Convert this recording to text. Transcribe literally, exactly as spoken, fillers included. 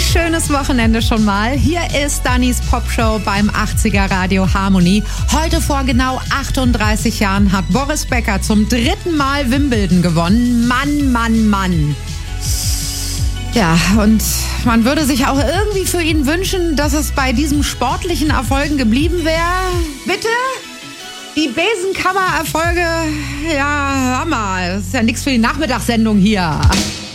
schönes Wochenende schon mal. Hier ist Dannys Popshow beim achtziger Radio Harmonie. Heute vor genau achtunddreißig Jahren hat Boris Becker zum dritten Mal Wimbledon gewonnen. Mann, Mann, Mann. Ja, und man würde sich auch irgendwie für ihn wünschen, dass es bei diesen sportlichen Erfolgen geblieben wäre. Bitte? Die Besenkammer-Erfolge, ja, Hammer. Das ist ja nichts für die Nachmittagssendung hier.